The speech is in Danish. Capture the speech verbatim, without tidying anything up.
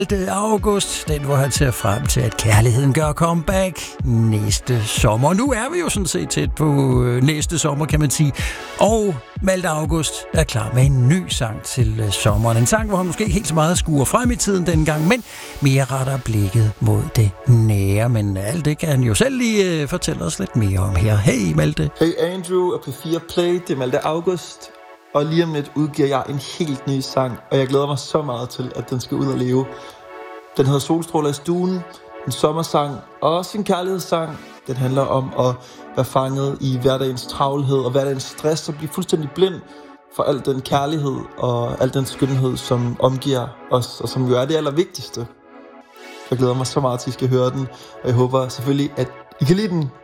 Malte August, den hvor han ser frem til, at kærligheden gør comeback næste sommer. Nu er vi jo sådan set tæt på øh, næste sommer, kan man sige. Og Malte August er klar med en ny sang til øh, sommeren. En sang, hvor han måske ikke helt så meget skuer frem i tiden dengang, men mere retter blikket mod det nære. Men alt det kan han jo selv lige øh, fortælle os lidt mere om her. Hey Malte. Hey Andrew og P fire Play, det er Malte August. Og lige om lidt udgiver jeg en helt ny sang, og jeg glæder mig så meget til, at den skal ud og leve. Den hedder Solstråler i stuen, en sommersang og også en kærlighedssang. Den handler om at være fanget i hverdagens travlhed og hverdagens stress og blive fuldstændig blind for al den kærlighed og al den skønhed, som omgiver os, og som jo er det allervigtigste. Jeg glæder mig så meget til, at I skal høre den, og jeg håber selvfølgelig, at I kan lide den.